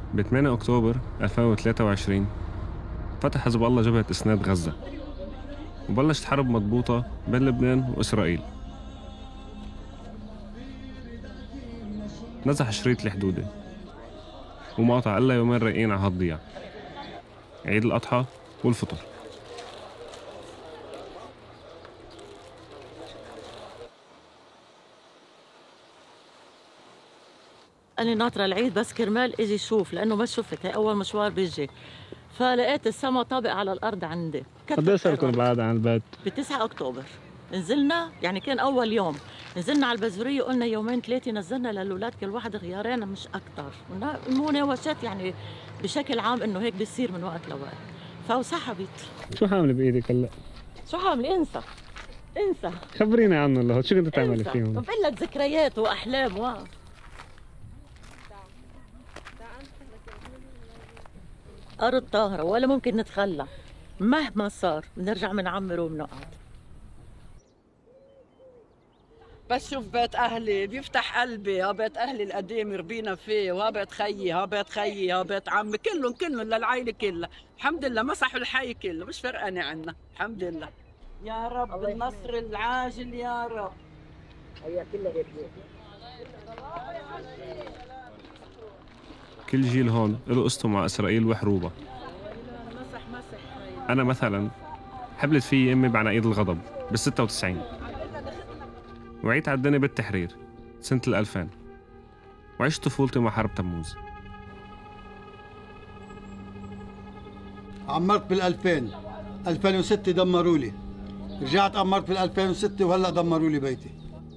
ب 8 أكتوبر 2023 فتح حزب الله جبهة إسناد غزة، وبلشت حرب مضبوطة بين لبنان وإسرائيل. نزح شريط الحدودة وما قطع إلا يومين رايقين على هالضياع: عيد الأضحى والفطر. أنا ناطرة العيد بس كرمال إجي شوف، لأنه ما شفت، هي أول مشوار بيجي، فلقيت السما طابق على الأرض عندي. قد ايش صار بعد عن البيت؟ ب 9 أكتوبر نزلنا، يعني كان أول يوم نزلنا على البزورية، قلنا يومين ثلاثة نزلنا للأولاد كل واحد غيارين مش أكتر، مناوشات يعني بشكل عام إنه هيك بيصير من وقت لوقت. فوسحبت. شو حامله بايدك هلا؟ شو حاملة؟ انسى خبرينا عنه الله، شو كنت تعملي فيهم؟ بقول لك ذكريات وأحلام أرض طاهرة ولا ممكن نتخلى، مهما صار بنرجع بنعمر وبنقعد. بس شوف بيت أهلي بيفتح قلبي، ها بيت أهلي القديم ربينا فيه، وها بيت خيي، ها بيت خيي، ها بيت عمي، كلهم للعائلة كلها، الحمد لله مسحوا الحي كله، مش فرقانة عنا، الحمد لله. يا رب النصر العاجل يا رب. هي كلها هيك. كل جيل هون له قصته مع إسرائيل وحروبها. أنا مثلاً حبلت في أمي بعناقيد الغضب بال96، وعيت على الدنيا بالتحرير سنة 2000، وعشت طفولتي مع حرب تموز. عمرت بال2000، 2006 دمروا لي، رجعت عمرت بال2006 وهلا دمروا لي بيتي.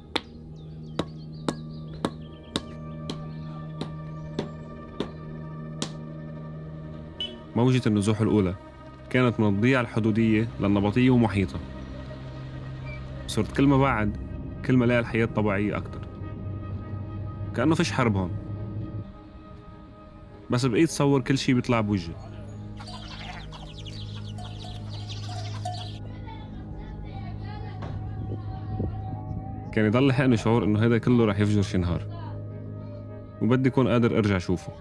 موجة النزوح الأولى كانت من الضيعة الحدودية للنبطية ومحيطها. صرت كل ما بعد كل ما لاقي الحياة طبيعية أكتر، كأنه فيش حرب هون، بس بقيت تصور كل شي بيطلع بوجهي. كان يضل لحقني شعور إنه هذا كله رح يفجر شي نهار، وبدي أكون قادر أرجع أشوفه.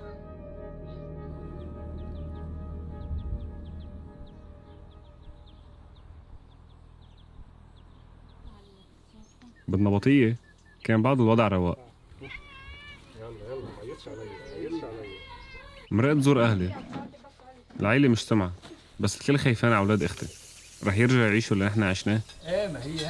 بالنبطية كان بعض الوضع رواق. مرقت زور أهلي، العيلة مجتمعة، بس الكل خايفان على أولاد أختي، رح يرجعوا يعيشوا اللي نحن عشناه.